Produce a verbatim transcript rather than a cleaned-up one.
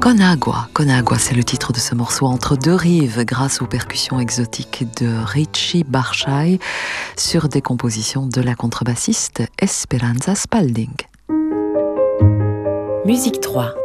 Conagua, Conagua, c'est le titre de ce morceau Entre deux rives, grâce aux percussions exotiques de Richie Barshai sur des compositions de la contrebassiste Esperanza Spalding. Musique trois.